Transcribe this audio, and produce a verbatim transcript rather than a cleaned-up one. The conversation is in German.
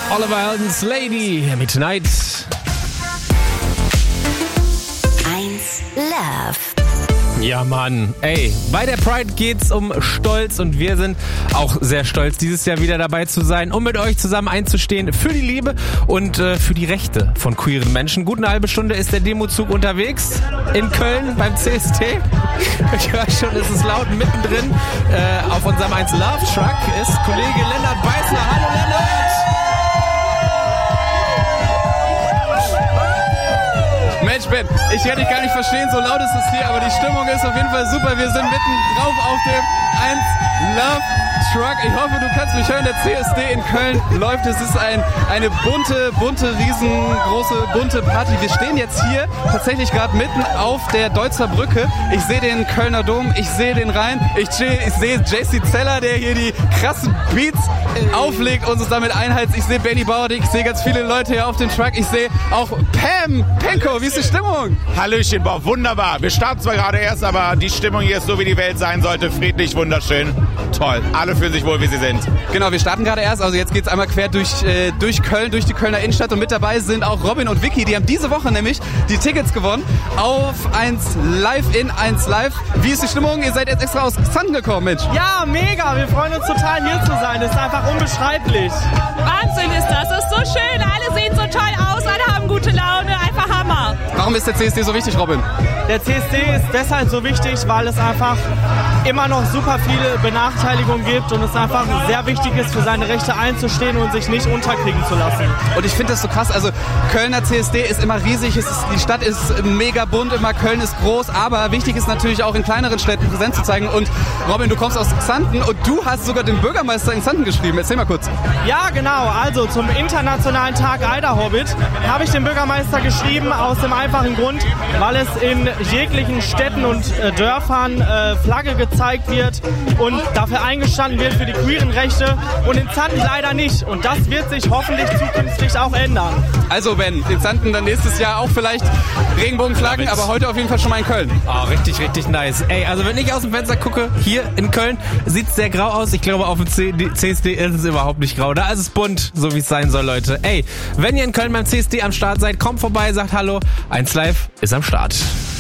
Oliver Heldens Lady, Hear Me Tonight. eins Love. Ja, Mann. Ey, bei der Pride geht's um Stolz und wir sind auch sehr stolz, dieses Jahr wieder dabei zu sein, um mit euch zusammen einzustehen für die Liebe und äh, für die Rechte von queeren Menschen. Gut eine halbe Stunde ist der Demozug unterwegs in Köln beim C S T. Ich höre schon, es ist laut mittendrin. Äh, auf unserem eins Love Truck ist Kollege Lennart Beißler. Hallo Lennart! Mensch, Ben, ich hätte dich gar nicht verstehen, so laut ist es hier, aber die Stimmung ist auf jeden Fall super. Wir sind mitten drauf auf dem eins Love Truck. Ich hoffe, du kannst mich hören. Der C S D in Köln läuft. Es ist ein, eine bunte, bunte, riesengroße, bunte Party. Wir stehen jetzt hier tatsächlich gerade mitten auf der Deutzer Brücke. Ich sehe den Kölner Dom, ich sehe den Rhein, ich, ich sehe J C Zeller, der hier die krassen Beats auflegt und uns damit einheizt. Ich sehe Benny Bauerdick, ich sehe ganz viele Leute hier auf dem Truck. Ich sehe auch Pam Penko. Wie ist die Stimmung? Hallöchen, Bob, wunderbar. Wir starten zwar gerade erst, aber die Stimmung hier ist so, wie die Welt sein sollte. Friedlich, wunderschön, toll. Alle fühlen sich wohl, wie sie sind. Genau, wir starten gerade erst. Also jetzt geht's einmal quer durch, äh, durch Köln, durch die Kölner Innenstadt. Und mit dabei sind auch Robin und Vicky. Die haben diese Woche nämlich die Tickets gewonnen auf eins Live in eins Live. Wie ist die Stimmung? Ihr seid jetzt extra aus Xanten gekommen, Mensch. Ja, mega. Wir freuen uns total, hier zu sein. Das ist einfach unbeschreiblich. Wahnsinn ist das. Das ist so schön. Alle sehen so toll aus. Alle haben gute Laune. Einfach Hammer. Warum ist der C S D so wichtig, Robin? Der C S D ist deshalb so wichtig, weil es einfach immer noch super viele Benachteiligungen gibt und es einfach sehr wichtig ist, für seine Rechte einzustehen und sich nicht unterkriegen zu lassen. Und ich finde das so krass, also Kölner C S D ist immer riesig, es ist, die Stadt ist mega bunt, immer Köln ist groß, aber wichtig ist natürlich auch in kleineren Städten Präsenz zu zeigen. Und Robin, du kommst aus Xanten und du hast sogar den Bürgermeister in Xanten geschrieben. Erzähl mal kurz. Ja, genau. Also zum Internationalen Tag Eider Hobbit habe ich den Bürgermeister geschrieben, aus dem einfachen Grund, weil es in jeglichen Städten und äh, Dörfern äh, Flagge gezeigt wird und dafür eingestanden wird für die queeren Rechte und in Xanten leider nicht. Und das wird sich hoffentlich zukünftig auch ändern. Also Ben, in Xanten dann nächstes Jahr auch vielleicht Regenbogenflaggen, aber heute auf jeden Fall schon mal in Köln. Oh, richtig, richtig nice. Ey, also wenn ich aus dem Fenster gucke, hier in Köln, sieht es sehr grau aus. Ich glaube, auf dem C S D ist es überhaupt nicht grau. Da ist es bunt, so wie es sein soll, Leute. Ey, wenn ihr in Köln beim C S D am Start seid, kommt vorbei, sagt Hallo. eins Live ist am Start.